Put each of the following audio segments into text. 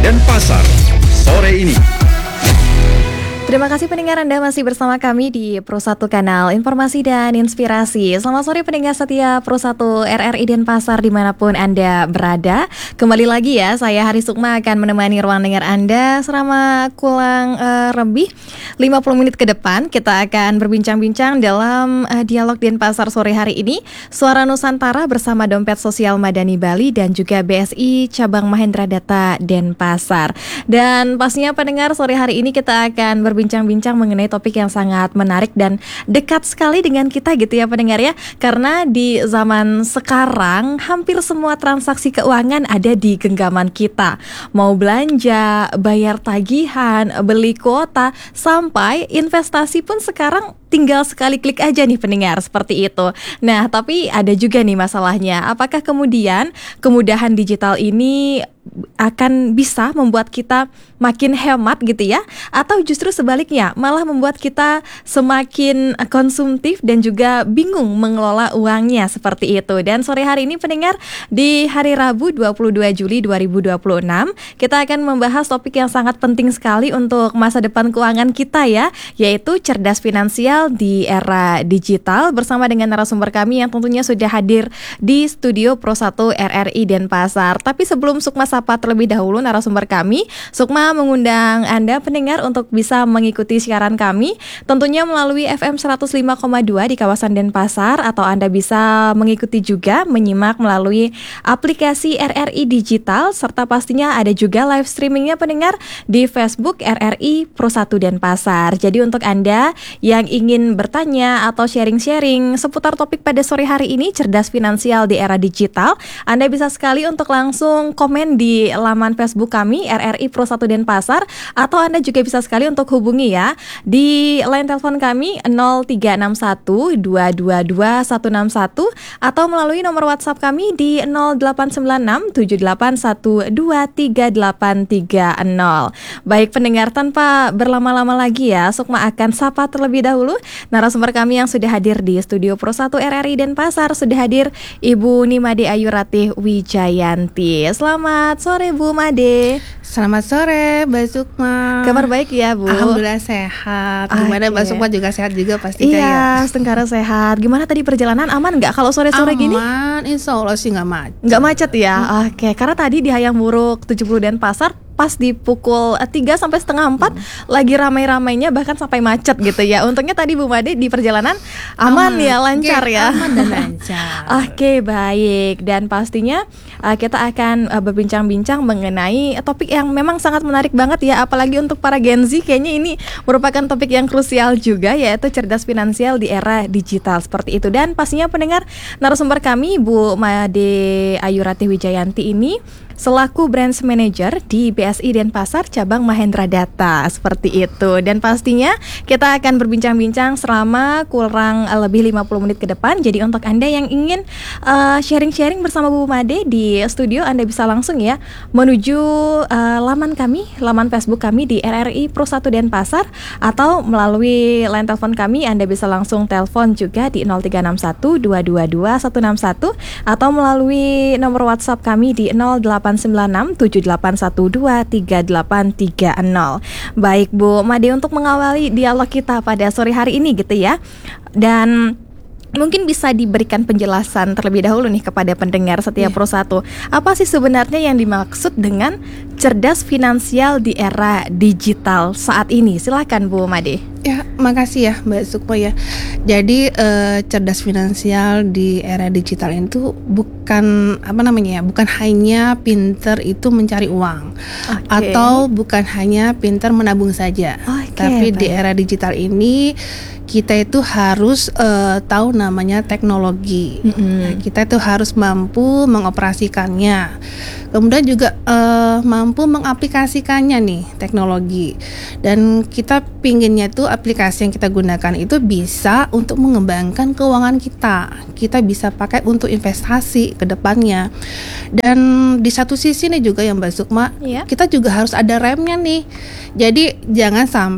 Denpasar sore ini. Terima kasih pendengar, Anda masih bersama kami di Pro 1 Kanal Informasi dan Inspirasi. Selamat sore pendengar setia Pro 1 RRI Denpasar dimanapun Anda berada. Kembali lagi ya, saya Hari Sukma akan menemani ruang dengar Anda selama kurang lebih 50 menit ke depan. Kita akan berbincang-bincang dalam dialog Denpasar sore hari ini. Suara Nusantara bersama Dompet Sosial Madani Bali dan juga BSI Cabang Mahendra Data Denpasar. Dan pastinya pendengar, sore hari ini kita akan berbincang-bincang mengenai topik yang sangat menarik dan dekat sekali dengan kita gitu ya pendengar ya. Karena di zaman sekarang hampir semua transaksi keuangan ada di genggaman kita. Mau belanja, bayar tagihan, beli kuota, sampai investasi pun sekarang tinggal sekali klik aja nih pendengar, seperti itu. Nah, tapi ada juga nih masalahnya. Apakah kemudian kemudahan digital ini akan bisa membuat kita makin hemat gitu ya? Atau justru sebaliknya, malah membuat kita semakin konsumtif dan juga bingung mengelola uangnya, seperti itu. Dan sore hari ini pendengar, di hari Rabu 22 Juli 2026, kita akan membahas topik yang sangat penting sekali untuk masa depan keuangan kita ya, yaitu cerdas finansial di era digital, bersama dengan narasumber kami yang tentunya sudah hadir di studio Pro 1 RRI Denpasar. Tapi sebelum Sukma sapa terlebih dahulu narasumber kami, Sukma mengundang Anda pendengar untuk bisa mengikuti siaran kami tentunya melalui FM 105,2 di kawasan Denpasar, atau Anda bisa mengikuti juga menyimak melalui aplikasi RRI Digital, serta pastinya ada juga live streamingnya pendengar di Facebook RRI Pro 1 Denpasar. Jadi untuk Anda yang ingin bertanya atau sharing-sharing seputar topik pada sore hari ini, cerdas finansial di era digital, Anda bisa sekali untuk langsung komen di laman Facebook kami RRI Pro 1 Denpasar, atau Anda juga bisa sekali untuk hubungi ya di line telepon kami 0361 222 161, atau melalui nomor WhatsApp kami di 0896 781 23830. Baik pendengar, tanpa berlama-lama lagi ya, Sukma akan sapa terlebih dahulu narasumber kami yang sudah hadir di studio Pro 1 RRI Denpasar. Sudah hadir Ibu Nimade Ayu Ratih Wijayanti. Selamat sore Bu Made. Selamat sore Mbak Sukma. Kabar baik ya Bu? Alhamdulillah sehat. Gimana Mbak Sukma juga sehat juga pasti iya, ya? Iya, setengkara sehat. Gimana tadi perjalanan, aman nggak kalau sore-sore gini? Aman, insya Allah sih nggak macet. Nggak macet ya? Oke, karena tadi di Hayam Wuruk 70 Denpasar pas di pukul 3 sampai setengah 4 lagi ramai-ramainya, bahkan sampai macet gitu ya. Untungnya tadi Bu Made di perjalanan aman ya, lancar ya. Aman dan lancar. Oke, baik. Dan pastinya kita akan berbincang-bincang mengenai topik yang memang sangat menarik banget ya, apalagi untuk para Gen Z. Kayaknya ini merupakan topik yang krusial juga, yaitu cerdas finansial di era digital, seperti itu. Dan pastinya pendengar, narasumber kami Bu Made Ayu Ratih Wijayanti ini selaku Branch Manager di BSI Denpasar Cabang Mahendra Data, seperti itu. Dan pastinya kita akan berbincang-bincang selama kurang lebih 50 menit ke depan. Jadi untuk Anda yang ingin sharing-sharing bersama Bu Made di studio, Anda bisa langsung ya menuju laman kami, laman Facebook kami di RRI Pro 1 Denpasar, atau melalui line telepon kami Anda bisa langsung telepon juga di 0361 222 161, atau melalui nomor WhatsApp kami di 0896 781 23830. Baik Bu Made, untuk mengawali dialog kita pada sore hari ini gitu ya, dan mungkin bisa diberikan penjelasan terlebih dahulu nih kepada pendengar setia Pro 1. Apa sih sebenarnya yang dimaksud dengan cerdas finansial di era digital saat ini? Silakan Bu Made. Ya, makasih ya Mbak Sukma ya. Jadi cerdas finansial di era digital itu bukan bukan hanya pinter itu mencari uang, atau bukan hanya pinter menabung saja. Tapi di era digital ini kita itu harus tahu namanya teknologi. Kita itu harus mampu mengoperasikannya. Kemudian juga mampu mengaplikasikannya nih teknologi. Dan kita pinginnya tuh aplikasi yang kita gunakan itu bisa untuk mengembangkan keuangan kita. Kita bisa pakai untuk investasi ke depannya. Dan di satu sisi nih juga yang Mbak Sukma, kita juga harus ada remnya nih. Jadi jangan sampai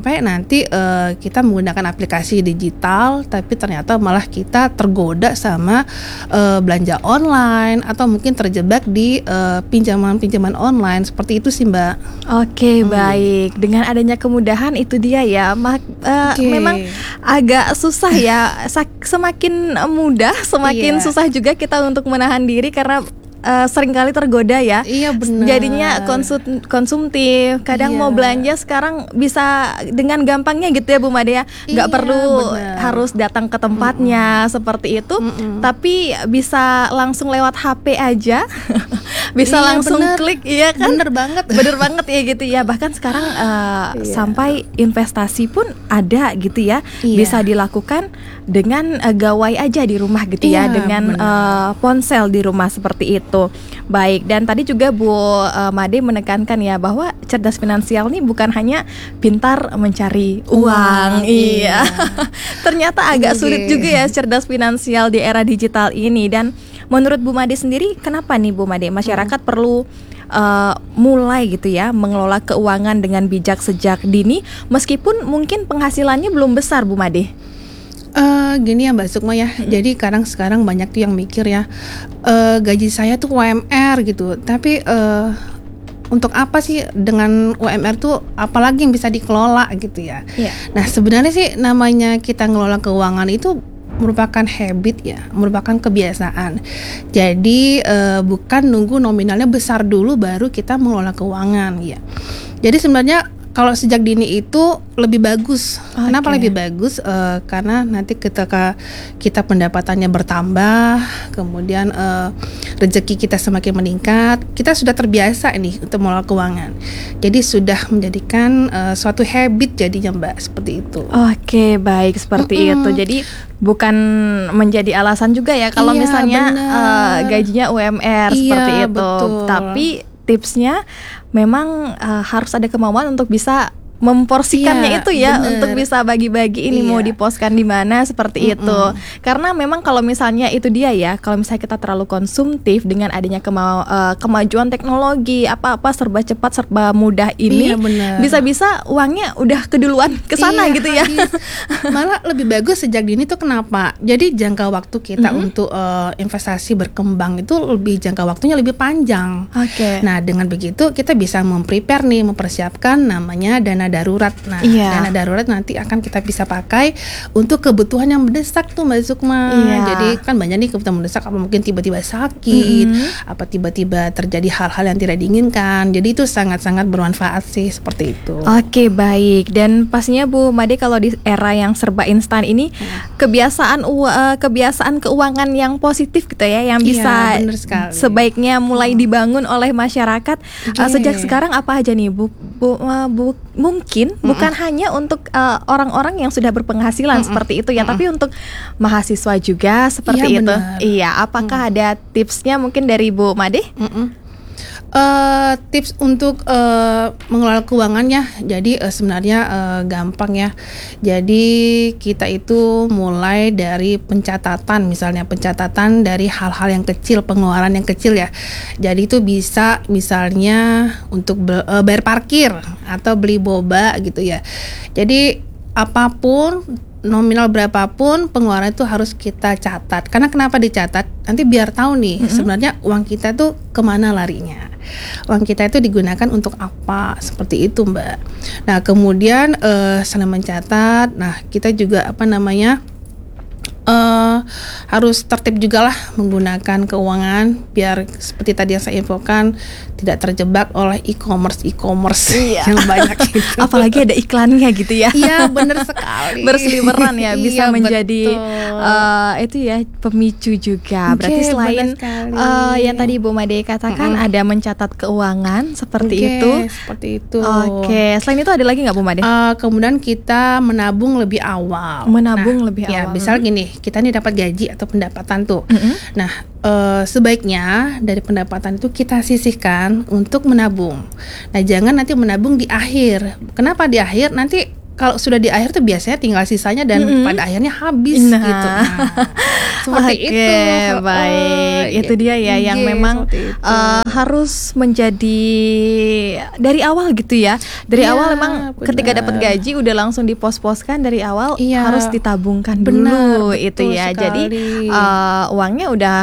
sampai nanti kita menggunakan aplikasi digital, tapi ternyata malah kita tergoda sama belanja online atau mungkin terjebak di pinjaman-pinjaman online seperti itu sih Mbak. Oke, baik. Dengan adanya kemudahan itu dia ya. Memang agak susah ya. Semakin mudah, semakin susah juga kita untuk menahan diri karena seringkali tergoda ya. Iya benar. Jadinya konsumtif. Kadang mau belanja sekarang bisa dengan gampangnya gitu ya Bu Made ya. Nggak perlu harus datang ke tempatnya seperti itu. Tapi bisa langsung lewat HP aja. Bisa langsung klik, iya kan? Bener banget. Bener banget ya gitu ya. Bahkan sekarang sampai investasi pun ada gitu ya. Bisa dilakukan dengan gawai aja di rumah gitu ya. Dengan ponsel di rumah seperti itu. Baik, dan tadi juga Bu Made menekankan ya bahwa cerdas finansial ini bukan hanya pintar mencari uang. Iya. Ternyata agak sulit juga ya cerdas finansial di era digital ini. Dan menurut Bu Made sendiri, kenapa nih Bu Made masyarakat perlu mulai gitu ya mengelola keuangan dengan bijak sejak dini meskipun mungkin penghasilannya belum besar Bu Made? Gini ya Mbak Sukma ya. Jadi sekarang banyak tuh yang mikir ya, gaji saya tuh UMR gitu. Tapi untuk apa sih dengan UMR tuh, apalagi yang bisa dikelola gitu ya. Nah sebenarnya sih namanya kita ngelola keuangan itu merupakan habit ya, merupakan kebiasaan. Jadi bukan nunggu nominalnya besar dulu baru kita mengelola keuangan ya. Jadi sebenarnya kalau sejak dini itu lebih bagus. Kenapa lebih bagus? Karena nanti ketika kita pendapatannya bertambah, kemudian rezeki kita semakin meningkat, kita sudah terbiasa ini untuk mengelola keuangan. Jadi sudah menjadikan suatu habit jadinya Mbak, seperti itu. Oke, baik seperti itu. Jadi bukan menjadi alasan juga ya kalau misalnya gajinya UMR seperti itu. Betul. Tapi tipsnya memang harus ada kemauan untuk bisa memporsikannya itu ya, untuk bisa bagi-bagi ini mau diposkan di mana seperti itu. Karena memang kalau misalnya itu dia ya, kalau misalnya kita terlalu konsumtif dengan adanya kemajuan teknologi, apa-apa serba cepat, serba mudah ini, bisa-bisa uangnya udah keduluan ke sana gitu ya. Malah lebih bagus sejak dini tuh kenapa? Jadi jangka waktu kita untuk investasi berkembang itu jangka waktunya lebih panjang. Nah, dengan begitu kita bisa mempersiapkan namanya dana darurat. Nah, dana darurat nanti akan kita bisa pakai untuk kebutuhan yang mendesak tuh Mbak Sukma. Jadi kan banyak nih kebutuhan mendesak, apa mungkin tiba-tiba sakit, apa tiba-tiba terjadi hal-hal yang tidak diinginkan. Jadi itu sangat-sangat bermanfaat sih seperti itu. Oke, baik. Dan pastinya Bu Made kalau di era yang serba instan ini kebiasaan keuangan yang positif gitu ya, yang bisa sebaiknya mulai dibangun oleh masyarakat sejak sekarang apa aja nih Bu? Mungkin bukan hanya untuk orang-orang yang sudah berpenghasilan seperti itu ya, tapi untuk mahasiswa juga seperti itu. Iya, apakah ada tipsnya mungkin dari Bu Made? Tips untuk mengelola keuangannya, jadi sebenarnya gampang ya. Jadi kita itu mulai dari pencatatan, misalnya pencatatan dari hal-hal yang kecil, pengeluaran yang kecil ya. Jadi itu bisa misalnya untuk bayar parkir atau beli boba gitu ya. Jadi apapun, nominal berapapun pengeluaran itu harus kita catat. Karena kenapa dicatat? Nanti biar tahu nih sebenarnya uang kita tuh kemana larinya. Uang kita itu digunakan untuk apa, seperti itu Mbak. Nah kemudian selain mencatat, nah kita juga harus tertib juga lah menggunakan keuangan biar seperti tadi yang saya infokan tidak terjebak oleh e-commerce yang banyak itu. Apalagi ada iklannya gitu ya. Iya benar sekali. Berseliweran ya, bisa menjadi itu ya pemicu juga. Berarti selain yang tadi Bu Made katakan ada mencatat keuangan seperti itu. Seperti itu. Selain itu ada lagi nggak Bu Made? Kemudian kita menabung lebih awal. Lebih awal. Ya, misal gini, kita nih dapat gaji atau pendapatan tuh. Nah, sebaiknya dari pendapatan itu kita sisihkan untuk menabung. Nah, jangan nanti menabung di akhir. Kenapa di akhir? Nanti kalau sudah di akhir tuh biasanya tinggal sisanya dan pada akhirnya habis gitu. Nah, seperti itu. Baik. Itu dia ya yang memang harus menjadi dari awal gitu ya. Dari awal memang ketika dapat gaji udah langsung dipos-poskan dari awal, harus ditabungkan dulu itu ya. Jadi uangnya udah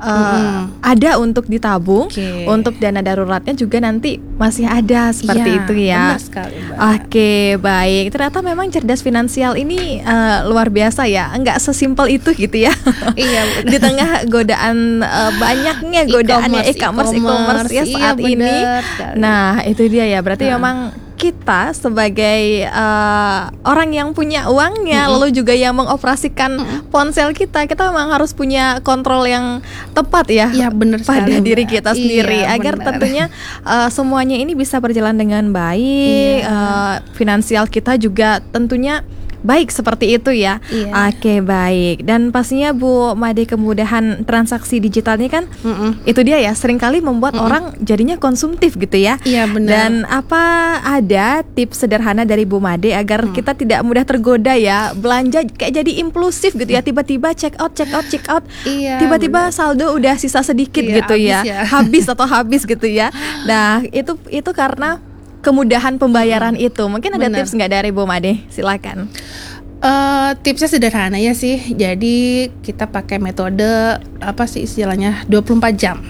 ada untuk ditabung, untuk dana daruratnya juga nanti masih ada seperti itu ya. Benar sekali, Mbak. Oke, baik. Ternyata memang cerdas finansial ini luar biasa ya. Enggak sesimpel itu gitu ya. Iya, benar. Di tengah godaan banyaknya godaannya e-commerce ya saat ini. Nah, itu dia ya. Berarti memang kita sebagai orang yang punya uangnya, lalu juga yang mengoperasikan ponsel kita memang harus punya kontrol yang tepat ya, bener pada sekali, diri Mbak. kita sendiri, agar tentunya semuanya ini bisa berjalan dengan baik. Finansial kita juga tentunya baik seperti itu ya. Oke, baik. Dan pastinya Bu Made, kemudahan transaksi digital ini kan itu dia ya, seringkali membuat orang jadinya konsumtif gitu ya. Iya, benar. Dan apa ada tips sederhana dari Bu Made agar kita tidak mudah tergoda ya, belanja kayak jadi impulsif gitu ya, tiba-tiba check out. Iya, Tiba-tiba saldo udah sisa sedikit gitu ya. Habis gitu ya. Nah, itu karena kemudahan pembayaran itu. Mungkin ada tips nggak dari Bu Made? Silakan. Tipsnya sederhana ya sih. Jadi kita pakai metode apa sih istilahnya 24 jam.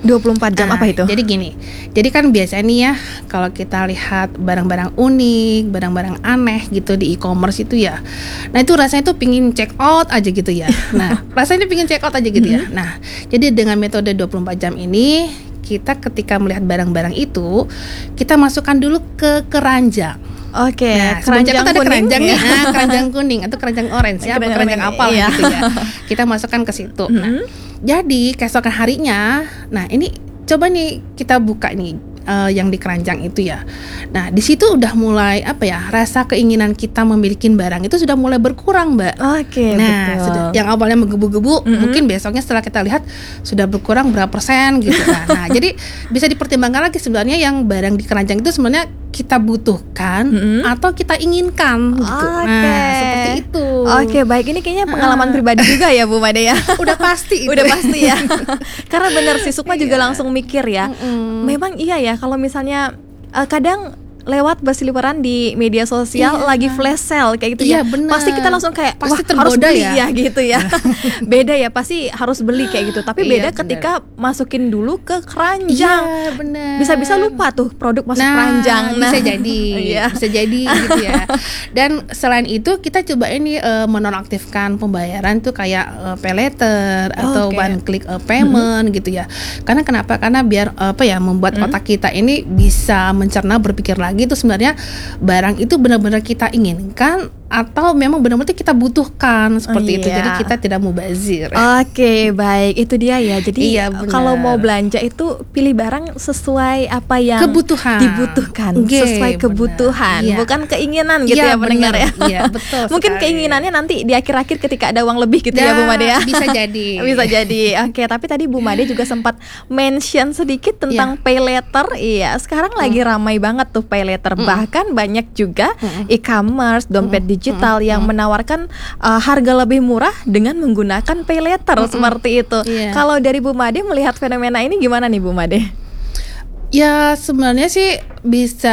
24 jam apa itu? Jadi gini. Jadi kan biasanya nih ya, kalau kita lihat barang-barang unik, barang-barang aneh gitu di e-commerce itu ya. Nah, itu rasanya tuh pingin check out aja gitu ya. Nah, rasanya pingin check out aja gitu ya. Nah, jadi dengan metode 24 jam ini, kita ketika melihat barang-barang itu, kita masukkan dulu ke keranjang. Oke, nah, keranjang ada kuning keranjang nih, keranjang kuning atau keranjang orange ya, atau keranjang apa gitu ya. Kita masukkan ke situ. Nah, jadi keesokan harinya, nah ini coba nih kita buka nih yang di keranjang itu ya. Nah, di situ udah mulai rasa keinginan kita memiliki barang itu sudah mulai berkurang, Mbak. Oke, nah, betul. Sudah, yang awalnya menggebu-gebu, mungkin besoknya setelah kita lihat sudah berkurang berapa persen gitu kan. Nah, jadi bisa dipertimbangkan lagi sebenarnya yang barang di keranjang itu sebenarnya kita butuhkan atau kita inginkan gitu. Nah, seperti itu. Oke, baik. Ini kayaknya pengalaman pribadi juga ya Bu Made ya. Udah pasti itu. Udah pasti ya. Karena benar si Sukma juga langsung mikir ya. Memang iya ya, kalau misalnya kadang lewat berseliweran di media sosial lagi flash sale kayak gitu ya. Bener. Pasti kita langsung kayak pasti harus beli ya gitu ya. Beda ya, pasti harus beli kayak gitu. Tapi beda ketika masukin dulu ke keranjang. Iya, bener. Bisa-bisa lupa tuh produk masuk keranjang. Bisa jadi. Bisa jadi gitu ya. Dan selain itu kita coba ini menonaktifkan pembayaran tuh kayak pay later atau one click payment gitu ya. Karena kenapa? Karena biar membuat otak kita ini bisa mencerna, berpikir lagi itu sebenarnya barang itu benar-benar kita inginkan atau memang benar-benar kita butuhkan seperti itu. Jadi kita tidak mubazir. Oke, baik. Itu dia ya. Jadi kalau mau belanja itu pilih barang sesuai apa yang dibutuhkan, sesuai kebutuhan, bukan keinginan gitu ya pendengar ya. Iya, betul. Mungkin keinginannya nanti di akhir-akhir ketika ada uang lebih gitu ya Bu Made ya. Bisa jadi. Bisa jadi. Oke, tapi tadi Bu Made juga sempat mention sedikit tentang pay later. Iya, sekarang lagi ramai banget tuh pay later. Bahkan banyak juga e-commerce, dompet digital yang menawarkan harga lebih murah dengan menggunakan pay later seperti itu. Kalau dari Bu Made melihat fenomena ini gimana nih Bu Made? Ya sebenarnya sih bisa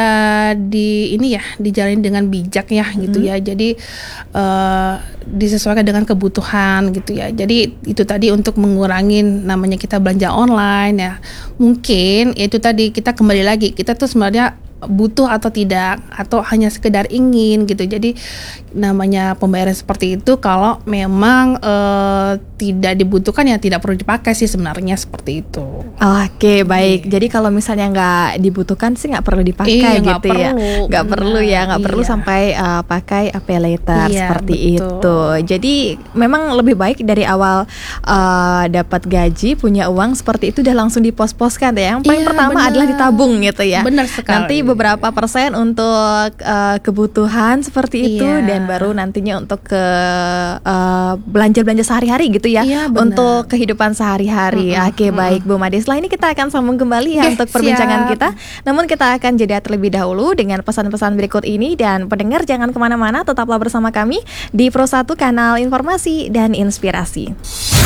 dijalin dengan bijak ya gitu ya. Jadi disesuaikan dengan kebutuhan gitu ya. Jadi itu tadi untuk mengurangi namanya kita belanja online ya. Mungkin itu tadi kita kembali lagi, kita tuh sebenarnya butuh atau tidak, atau hanya sekedar ingin gitu. Jadi namanya pembayaran seperti itu kalau memang tidak dibutuhkan ya tidak perlu dipakai sih sebenarnya, seperti itu. Oke, baik. Jadi kalau misalnya nggak dibutuhkan sih nggak perlu dipakai gitu ya. Nggak perlu sampai pakai pay later seperti itu. Jadi memang lebih baik dari awal dapat gaji, punya uang seperti itu udah langsung dipos-poskan ya. Yang paling pertama adalah ditabung gitu ya. Benar sekali. Nanti beberapa persen untuk kebutuhan seperti itu, Iya. dan baru nantinya untuk ke belanja-belanja sehari-hari gitu ya, Iya, benar. untuk kehidupan sehari-hari. Oke, baik Bu Made. Setelah ini kita akan sambung kembali ya Oke, untuk perbincangan siap. kita. Namun kita akan jeda terlebih dahulu dengan pesan-pesan berikut ini, dan pendengar jangan kemana-mana, tetaplah bersama kami di Pro 1 Kanal Informasi dan Inspirasi.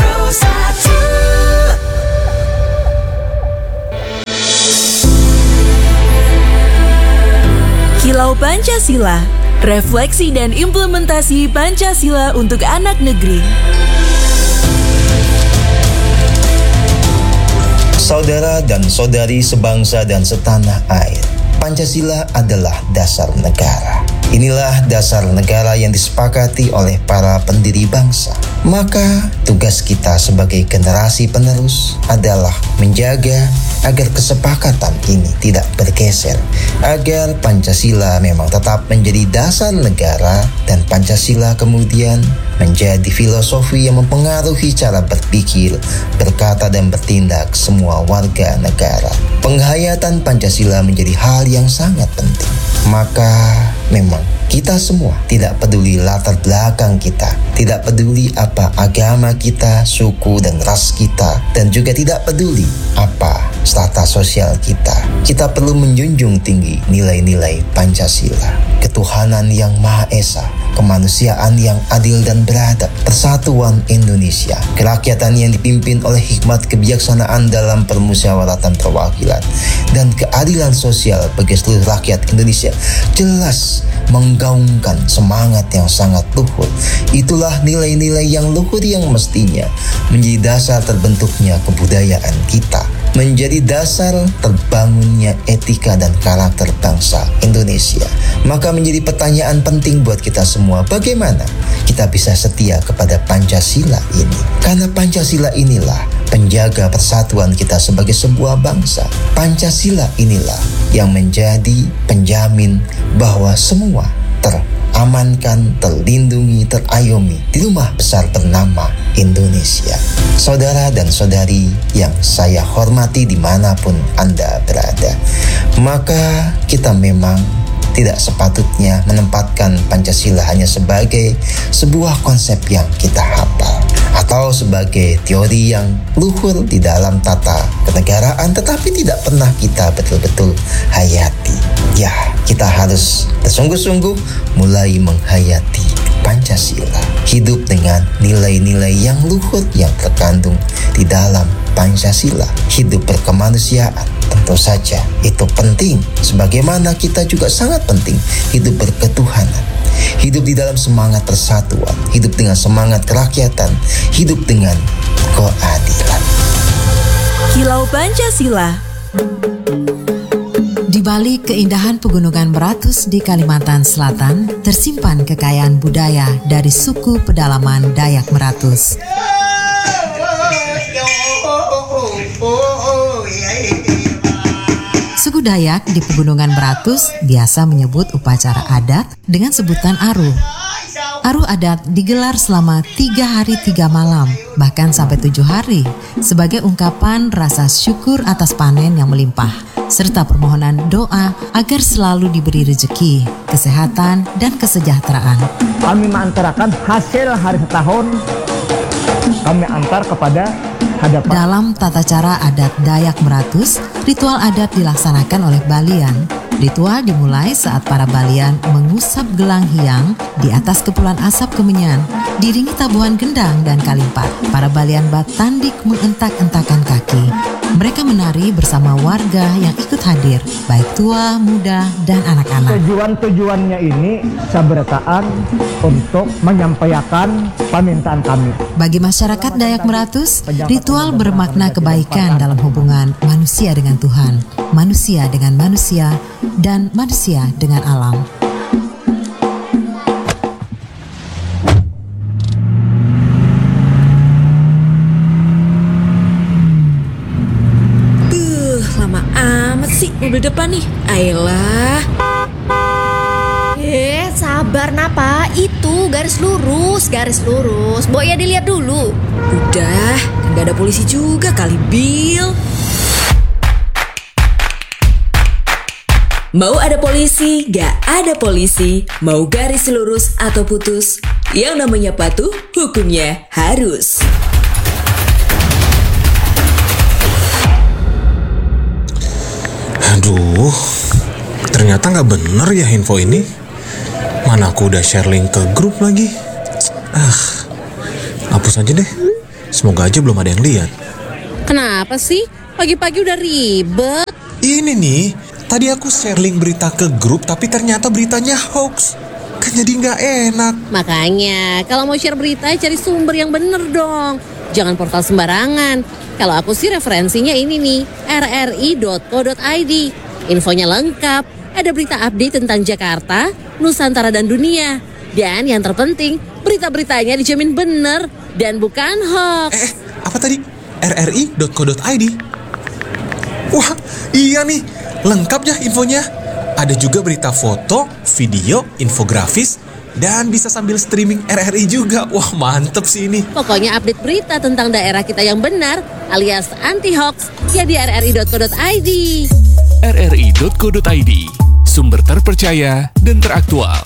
Kilau Pancasila, refleksi dan implementasi Pancasila untuk anak negeri. Saudara dan saudari sebangsa dan setanah air, Pancasila adalah dasar negara. Inilah dasar negara yang disepakati oleh para pendiri bangsa. Maka tugas kita sebagai generasi penerus adalah menjaga agar kesepakatan ini tidak bergeser, agar Pancasila memang tetap menjadi dasar negara, dan Pancasila kemudian menjadi filosofi yang mempengaruhi cara berpikir, berkata dan bertindak semua warga negara. Penghayatan Pancasila menjadi hal yang sangat penting. Maka memang kita semua, tidak peduli latar belakang kita, tidak peduli apa agama kita, suku dan ras kita, dan juga tidak peduli apa strata sosial kita. Kita perlu menjunjung tinggi nilai-nilai Pancasila, ketuhanan yang Maha Esa, kemanusiaan yang adil dan beradab, persatuan Indonesia, kerakyatan yang dipimpin oleh hikmat kebijaksanaan dalam permusyawaratan perwakilan, dan keadilan sosial bagi seluruh rakyat Indonesia jelas menggaungkan semangat yang sangat luhur. Itulah nilai-nilai yang luhur yang mestinya menjadi dasar terbentuknya kebudayaan kita, menjadi dasar terbangunnya etika dan karakter bangsa Indonesia. Maka menjadi pertanyaan penting buat kita semua, bagaimana kita bisa setia kepada Pancasila ini? Karena Pancasila inilah penjaga persatuan kita sebagai sebuah bangsa. Pancasila inilah yang menjadi penjamin bahwa semua teramankan, terlindungi, terayomi di rumah besar bernama Indonesia. Saudara dan saudari yang saya hormati dimanapun Anda berada, maka kita memang tidak sepatutnya menempatkan Pancasila hanya sebagai sebuah konsep yang kita hafal atau sebagai teori yang luhur di dalam tata kenegaraan, tetapi tidak pernah kita betul-betul hayati. Ya, kita harus bersungguh-sungguh mulai menghayati Pancasila, hidup dengan nilai-nilai yang luhur yang terkandung di dalam Pancasila, hidup berkemanusiaan. Tentu saja itu penting, sebagaimana kita juga sangat penting hidup berketuhanan, hidup di dalam semangat persatuan, hidup dengan semangat kerakyatan, hidup dengan keadilan. Kilau Pancasila. Di balik keindahan pegunungan Meratus di Kalimantan Selatan, tersimpan kekayaan budaya dari suku pedalaman Dayak Meratus. Suku Dayak di Pegunungan Meratus biasa menyebut upacara adat dengan sebutan aruh. Aruh adat digelar selama 3 hari 3 malam, bahkan sampai 7 hari, sebagai ungkapan rasa syukur atas panen yang melimpah, serta permohonan doa agar selalu diberi rezeki, kesehatan, dan kesejahteraan. Kami mengantarakan hasil hari setahun, kami antar kepada hadapan. Dalam tata cara adat Dayak Meratus, ritual adat dilaksanakan oleh Balian. Ritual dimulai saat para Balian mengusap gelang hiang di atas kepulan asap kemenyan, diiringi tabuhan gendang dan kalimpat. Para Balian Batandik mengentak-entakan kaki. Mereka menari bersama warga yang ikut hadir, baik tua, muda, dan anak-anak. Tujuannya ini saberataan untuk menyampaikan permintaan kami. Bagi masyarakat Dayak Meratus, ritual bermakna kebaikan dalam hubungan manusia dengan Tuhan, manusia dengan manusia, dan manusia dengan alam. Lama amat sih mobil depan nih. Ayolah. Sabar Napa, itu garis lurus. Boy ya dilihat dulu. Udah, kan gak ada polisi juga kali, Bill. Mau ada polisi, gak ada polisi, mau garis lurus atau putus, yang namanya patuh, hukumnya harus. Aduh, ternyata gak bener ya info ini. Mana aku udah share link ke grup lagi. Hapus aja deh. Semoga aja belum ada yang lihat. Kenapa sih? Pagi-pagi udah ribet. Ini nih, tadi aku share link berita ke grup tapi ternyata beritanya hoax. Kan jadi gak enak. Makanya, kalau mau share berita cari sumber yang bener dong. Jangan portal sembarangan. Kalau aku sih referensinya ini nih, rri.co.id. Infonya lengkap, ada berita update tentang Jakarta, Nusantara dan dunia. Dan yang terpenting, berita-beritanya dijamin bener dan bukan hoax. Apa tadi? rri.co.id. Wah, iya nih, lengkap ya infonya. Ada juga berita foto, video, infografis, dan bisa sambil streaming RRI juga. Wah, mantep sih ini. Pokoknya update berita tentang daerah kita yang benar alias anti-hoax ya di rri.co.id. rri.co.id, sumber terpercaya dan teraktual.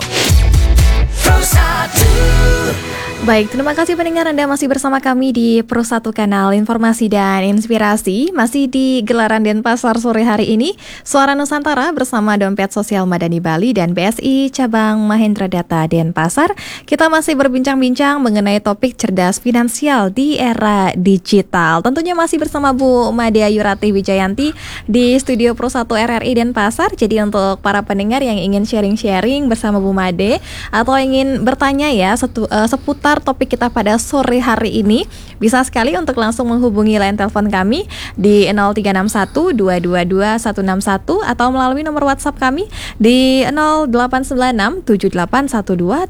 Baik, terima kasih pendengar, Anda masih bersama kami di Pro 1 Kanal Informasi dan Inspirasi. Masih di gelaran Denpasar sore hari ini, Suara Nusantara bersama Dompet Sosial Madani Bali dan BSI Cabang Mahendra Data Denpasar. Kita masih berbincang-bincang mengenai topik cerdas finansial di era digital. Tentunya masih bersama Bu Made Ayurati Wijayanti di studio Pro 1 RRI Denpasar. Jadi untuk para pendengar yang ingin sharing-sharing bersama Bu Made atau ingin bertanya ya seputar topik kita pada sore hari ini, bisa sekali untuk langsung menghubungi line telepon kami di 0361 222 161 atau melalui nomor WhatsApp kami di 0896 7812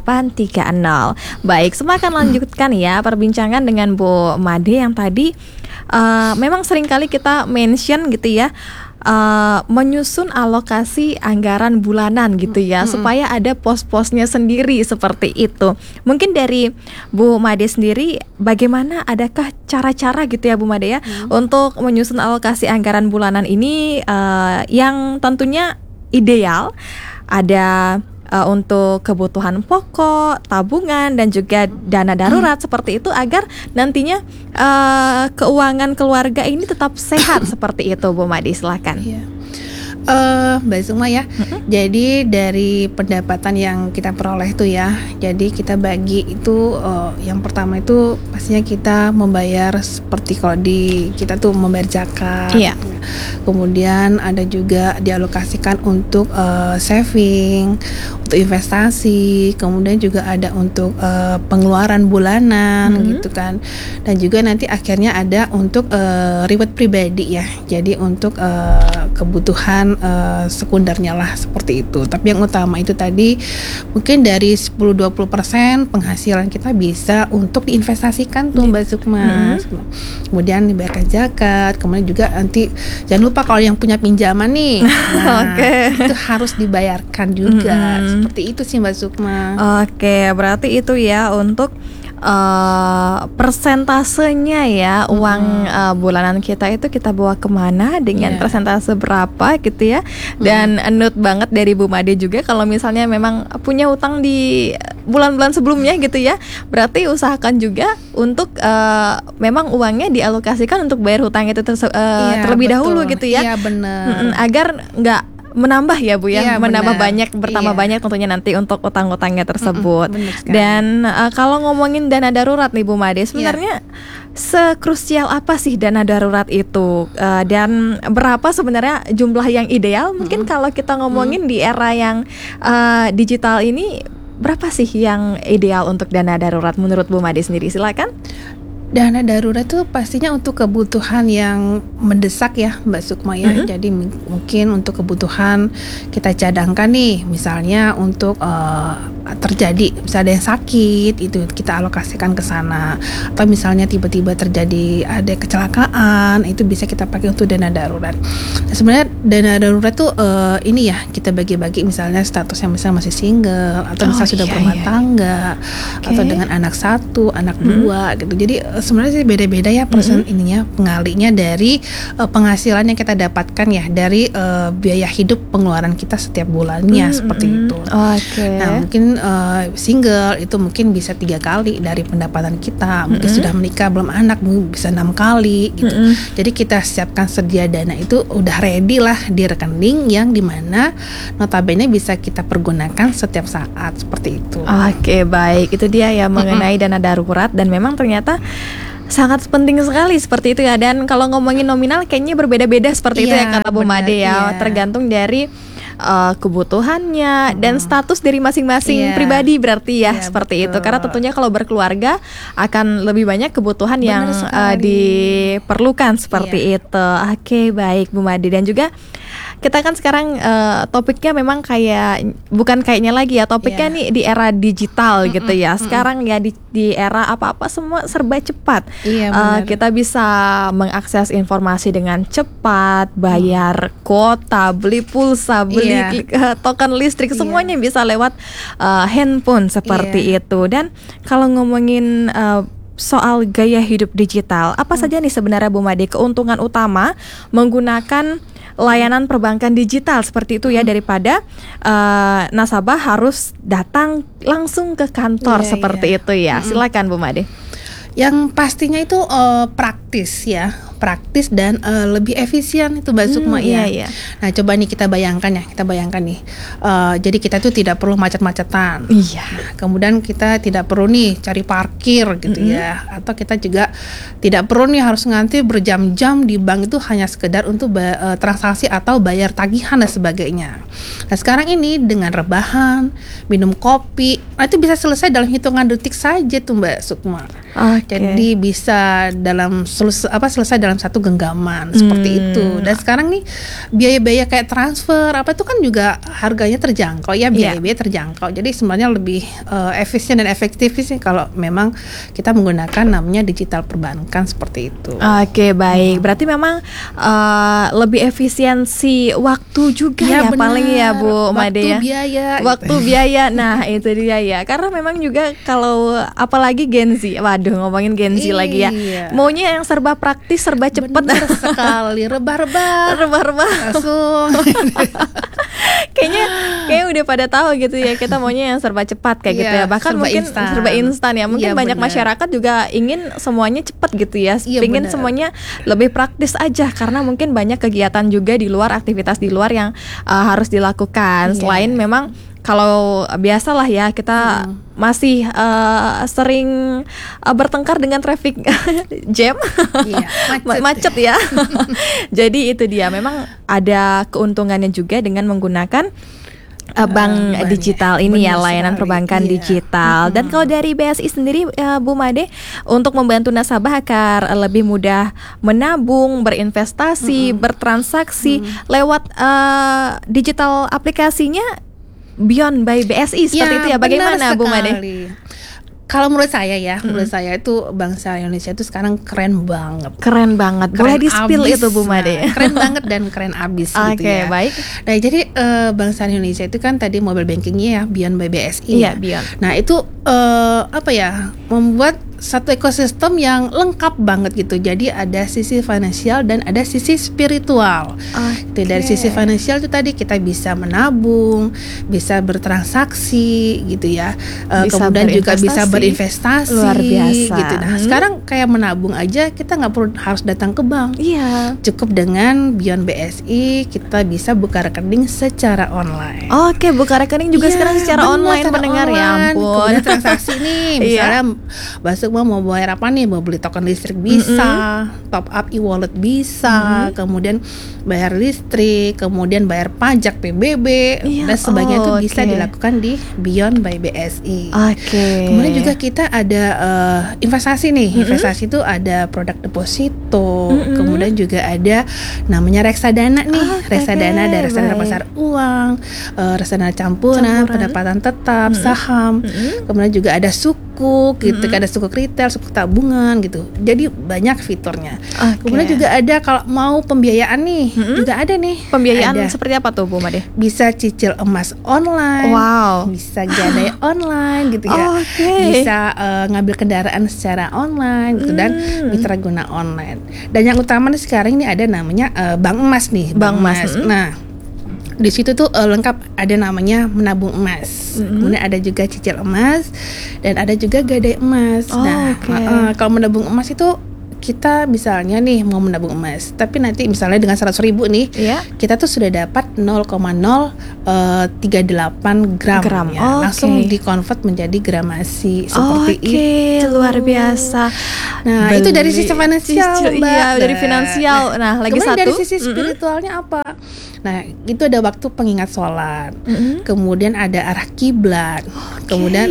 3830. Baik, semua akan lanjutkan ya perbincangan dengan Bu Made yang tadi memang seringkali kita mention gitu ya, menyusun alokasi anggaran bulanan gitu ya, supaya ada pos-posnya sendiri seperti itu. Mungkin dari Bu Made sendiri, bagaimana, adakah cara-cara gitu ya Bu Made ya, untuk menyusun alokasi anggaran bulanan ini yang tentunya ideal, ada untuk kebutuhan pokok, tabungan, dan juga dana darurat seperti itu, agar nantinya keuangan keluarga ini tetap sehat seperti itu, Bu Made, silakan. Mbak Sukma ya. Jadi dari pendapatan yang kita peroleh itu ya, jadi kita bagi itu, yang pertama itu pastinya kita membayar seperti kalau di kita tuh membayar zakat. Kemudian ada juga dialokasikan untuk saving, untuk investasi, kemudian juga ada untuk pengeluaran bulanan gitu kan. Dan juga nanti akhirnya ada untuk reward pribadi ya. Jadi untuk kebutuhan sekundernya lah seperti itu. Tapi yang utama itu tadi mungkin dari 10-20% penghasilan kita bisa untuk diinvestasikan tuh Mbak Sukma. Kemudian dibayarkan zakat, kemudian juga nanti jangan lupa kalau yang punya pinjaman nih, itu harus dibayarkan juga. Seperti itu sih Mbak Sukma. Oke, berarti itu ya untuk persentasenya ya, uang bulanan kita itu kita bawa kemana dengan persentase berapa gitu ya. Dan note banget dari Bu Made juga, kalau misalnya memang punya utang di bulan-bulan sebelumnya gitu ya, berarti usahakan juga untuk memang uangnya dialokasikan untuk bayar hutang itu terlebih dahulu gitu ya. Iya benar. Agar nggak menambah ya Bu ya, menambah bener. bertambah banyak tentunya nanti untuk utang-utangnya tersebut. Dan kalau ngomongin dana darurat nih Bu Made, sebenarnya sekrusial apa sih dana darurat itu, dan berapa sebenarnya jumlah yang ideal? Mungkin kalau kita ngomongin di era yang digital ini, berapa sih yang ideal untuk dana darurat menurut Bu Made sendiri? Silakan. Dana darurat itu pastinya untuk kebutuhan yang mendesak ya Mbak Sukma ya. Jadi mungkin untuk kebutuhan kita cadangkan nih, misalnya untuk terjadi misalnya ada yang sakit, itu kita alokasikan ke sana. Atau misalnya tiba-tiba terjadi ada kecelakaan, itu bisa kita pakai untuk dana darurat. Nah, sebenarnya dana darurat tuh ini ya, kita bagi-bagi misalnya statusnya misalnya masih single, atau misalnya sudah berumah tangga, atau dengan anak 1, anak 2 gitu. Jadi sebenarnya sih beda-beda ya ininya pengalinya dari penghasilan yang kita dapatkan ya dari biaya hidup pengeluaran kita setiap bulannya seperti itu. Nah mungkin single itu mungkin bisa 3 kali dari pendapatan kita. Mungkin sudah menikah belum anak mungkin bisa 6 kali gitu. Jadi kita siapkan sedia dana itu udah ready lah di rekening yang dimana notabene bisa kita pergunakan setiap saat seperti itu. Oke, baik, itu dia ya mengenai dana darurat, dan memang ternyata sangat penting sekali seperti itu ya. Dan kalau ngomongin nominal kayaknya berbeda-beda seperti itu ya kata Bu Made ya, tergantung dari kebutuhannya dan status dari masing-masing pribadi berarti ya, seperti itu. Karena tentunya kalau berkeluarga akan lebih banyak kebutuhan yang diperlukan seperti itu. Oke, baik Bu Made. Dan juga kita kan sekarang topiknya memang bukan kayaknya lagi ya, topiknya nih di era digital gitu ya. Sekarang ya di era apa-apa semua serba cepat. Kita bisa mengakses informasi dengan cepat, bayar kuota, beli pulsa, beli token listrik, semuanya bisa lewat handphone seperti itu. Dan kalau ngomongin soal gaya hidup digital, apa saja nih sebenarnya Bu Made keuntungan utama menggunakan layanan perbankan digital seperti itu ya, daripada nasabah harus datang langsung ke kantor seperti itu ya. Silakan Bu Made. Yang pastinya itu praktis ya, praktis dan lebih efisien itu Mbak Sukma ya. Nah coba nih kita bayangkan nih, jadi kita tuh tidak perlu macet-macetan. Nah, kemudian kita tidak perlu nih cari parkir gitu ya, atau kita juga tidak perlu nih harus ngantri berjam-jam di bank itu hanya sekedar untuk transaksi atau bayar tagihan dan sebagainya. Nah sekarang ini dengan rebahan, minum kopi, itu bisa selesai dalam hitungan detik saja tuh Mbak Sukma. Jadi bisa selesai dalam satu genggaman seperti itu. Dan sekarang nih biaya-biaya kayak transfer itu kan juga harganya terjangkau ya, biaya-biaya terjangkau. Jadi sebenarnya lebih efisien dan efektif sih kalau memang kita menggunakan namanya digital perbankan seperti itu. Oke, baik. Berarti memang lebih efisiensi waktu juga ya paling ya Bu Made ya. Waktu biaya. Nah itu dia ya. Karena memang juga kalau apalagi Gen Z, waduh ngomongin Gen Z lagi ya, maunya yang serba praktis, serba cepet. Bener sekali, rebah-rebah langsung. Kayaknya udah pada tahu gitu ya, kita maunya yang serba cepat kayak gitu ya. Bahkan mungkin serba instan ya. Mungkin banyak masyarakat juga ingin semuanya cepat gitu ya. Pengen semuanya lebih praktis aja, karena mungkin banyak kegiatan juga di luar, aktivitas di luar yang harus dilakukan. Selain memang kalau biasalah ya kita masih sering bertengkar dengan traffic jam, macet ya. Jadi itu dia, memang ada keuntungannya juga dengan menggunakan bank digital ini ya, layanan perbankan digital. Dan kalau dari BSI sendiri Bu Made, untuk membantu nasabah agar lebih mudah menabung, berinvestasi, bertransaksi lewat digital aplikasinya Beyond by BSI seperti itu ya. Bagaimana Bu Made? Kalau menurut saya itu Bank Syariah Indonesia itu sekarang keren banget. Boleh di-spill itu Bu Made. Keren banget dan keren abis gitu ya. Baik. Nah jadi Bank Syariah Indonesia itu kan tadi mobile bankingnya ya Beyond by BSI. Beyond. Nah itu membuat satu ekosistem yang lengkap banget gitu. Jadi ada sisi finansial dan ada sisi spiritual. Dari sisi finansial itu tadi kita bisa menabung, bisa bertransaksi gitu ya. Kemudian juga bisa berinvestasi. Luar biasa. Gitu. Nah sekarang kayak menabung aja kita nggak perlu harus datang ke bank. Cukup dengan Beyond BSI kita bisa buka rekening secara online. Oke, buka rekening juga sekarang secara online pendengar ya ampun. Kemudian transaksi nih misalnya mau bayar apa nih, mau beli token listrik bisa, top up e-wallet bisa, kemudian bayar listrik, kemudian bayar pajak PBB dan sebagainya itu bisa dilakukan di Beyond by BSI. Kemudian juga kita ada investasi nih, investasi itu ada produk deposito, kemudian juga ada namanya reksadana nih, reksadana dari reksadana pasar uang, reksadana campuran, pendapatan tetap, saham, kemudian juga ada suku sukuk gitu, ada sukuk retail, sukuk tabungan gitu. Jadi banyak fiturnya. Oke. Kemudian juga ada kalau mau pembiayaan nih, juga ada nih. Pembiayaan Ada. seperti apa tuh Bu Made? Bisa cicil emas online, Wow. bisa gadai online gitu ya, Oke. bisa ngambil kendaraan secara online gitu, dan mitra guna online. Dan yang utama nih sekarang ini ada namanya bank emas nih, Bank emas. Nah, di situ tuh lengkap, ada namanya menabung emas, kemudian ada juga cicil emas, dan ada juga gadai emas. Kalau menabung emas itu kita misalnya nih mau menabung emas, tapi nanti misalnya dengan 100.000 nih, kita tuh sudah dapat 0,038 gram, ya. Langsung dikonvert menjadi gramasi seperti itu. Luar biasa. Nah, itu dari sisi finansial, Mbak. Iya, dari finansial. Nah, lagi kemudian satu. dari sisi spiritualnya apa? Nah, itu ada waktu pengingat sholat, kemudian ada arah kiblat, kemudian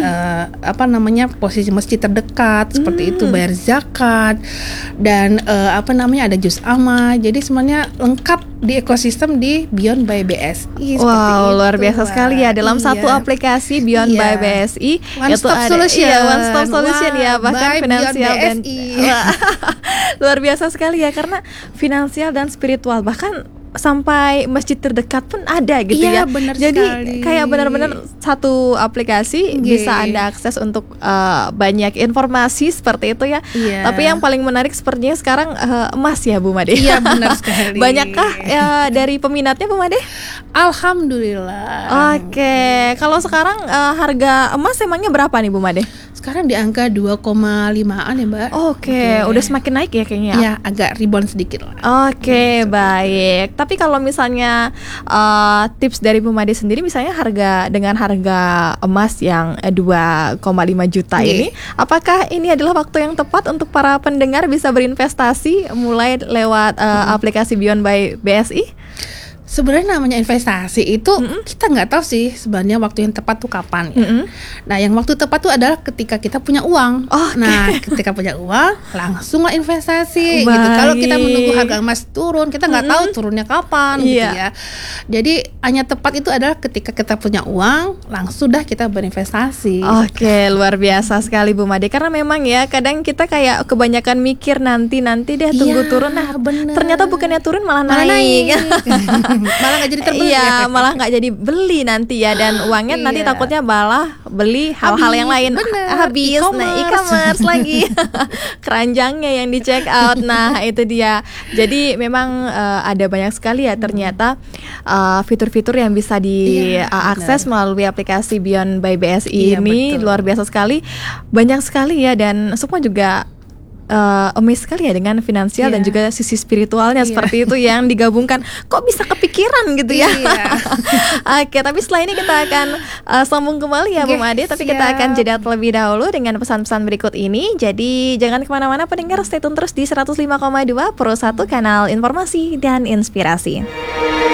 posisi masjid terdekat seperti itu, bayar zakat, dan ada juz amma. Jadi semuanya lengkap di ekosistem di Beyond by BSI. Wow, luar biasa sekali ya, dalam satu aplikasi Beyond by BSI One Stop Solution. One Stop Solution ya, bahkan by finansial dan BSI. luar biasa sekali ya, karena finansial dan spiritual, bahkan sampai masjid terdekat pun ada gitu ya. Benar Jadi sekali. kayak benar-benar satu aplikasi bisa Anda akses untuk banyak informasi seperti itu ya. Tapi yang paling menarik sepertinya sekarang emas ya Bu Made. Iya, benar sekali. Banyakkah dari peminatnya Bu Made? Alhamdulillah. Oke, kalau sekarang harga emas emangnya berapa nih Bu Made? Sekarang di angka 2,5-an ya, Mbak. Oke, udah semakin naik ya kayaknya. Iya, agak rebound sedikit lah. Oke, baik. Tapi kalau misalnya tips dari Bu Made sendiri, misalnya dengan harga emas yang 2,5 juta ini, apakah ini adalah waktu yang tepat untuk para pendengar bisa berinvestasi mulai lewat aplikasi Beyond by BSI? Sebenarnya namanya investasi itu kita nggak tahu sih sebenarnya waktu yang tepat tuh kapan ya. Nah, yang waktu tepat tuh adalah ketika kita punya uang. Nah, ketika punya uang langsunglah investasi gitu. Kalau kita menunggu harga emas turun, kita nggak tahu turunnya kapan gitu ya. Jadi hanya tepat itu adalah ketika kita punya uang, langsung dah kita berinvestasi. Oke, luar biasa sekali Bu Made, karena memang ya kadang kita kayak kebanyakan mikir nanti deh tunggu turun. Nah, ternyata bukannya turun malah naik. Malah nggak jadi terbeli. Iya, malah nggak jadi beli nanti ya, dan uangnya nanti takutnya malah beli hal-hal yang lain. Habis e-commerce lagi. Keranjangnya yang di check out. Nah, itu dia. Jadi memang ada banyak sekali ya ternyata fitur-fitur yang bisa diakses melalui aplikasi Beyond by BSI ini. Betul. Luar biasa sekali. Banyak sekali ya, dan semua juga amazed sekali ya dengan finansial dan juga sisi spiritualnya seperti itu yang digabungkan. Kok bisa kepikiran gitu ya? Oke, tapi setelah ini kita akan sambung kembali ya Bu Made. Tapi kita akan jeda terlebih dahulu dengan pesan-pesan berikut ini. Jadi jangan kemana-mana pendengar, stay tune terus di 105,2 Pro 1 Kanal Informasi dan Inspirasi.